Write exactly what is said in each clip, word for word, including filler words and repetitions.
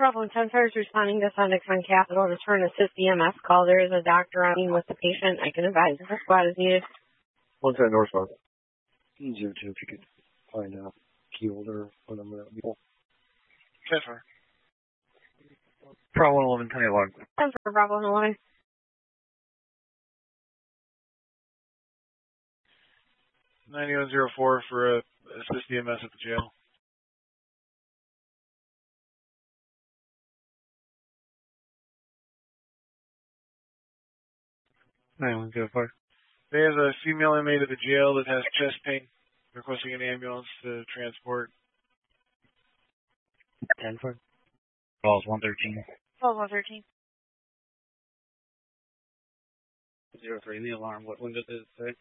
Problem ten is responding to Sonic on Capital. Return assist E M S call. There is a doctor on scene with the patient. I can advise if a squad is needed. one ten northbound. Zero two, if you could find out key holder when I'm going to be. ten four. Bravo eleven, ten log. ten for Bravo eleven. ninety-one oh four for uh, assist E M S at the jail. ninety-one oh four. There's a female inmate at the jail that has chest pain, requesting an ambulance to transport. ten four. Calls one thirteen. Calls one thirteen. zero three in the alarm. What window did it say?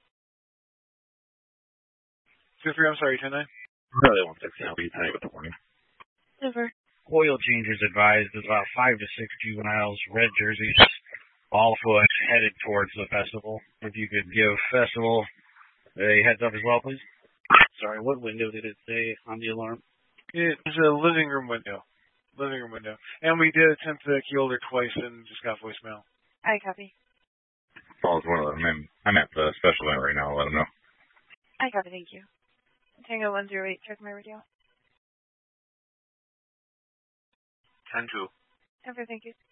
two three, I'm sorry, ten nine. Really one sixteen. I'll be tonight with the warning. Over. Oil changers advised. There's about five to six juveniles, red jerseys, all foot, headed towards the festival. If you could give festival a heads up as well, please. Sorry, what window did it say on the alarm? It's a living room window. Living room window. And we did attempt the key holder twice and just got voicemail. I copy. Paul's one of them. I'm, I'm at the special event right now. I'll let him know. I copy, thank you. Tango one zero eight, check my radio. ten two. ten four, thank you.